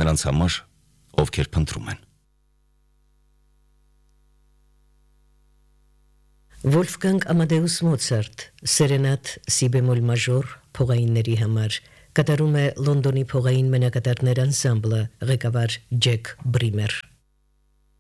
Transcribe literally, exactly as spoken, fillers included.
նրանց համար, ովքեր փնտրում են։ Վոլֆգանգ Ամադեուս Մոցարտ, Սերենատ սի բեմոլ մաժոր փողայինների համար, կատարում է Լոնդոնի փողային մենակատարներ անսամբլը, ղեկավար Ջեք Բրիմեր։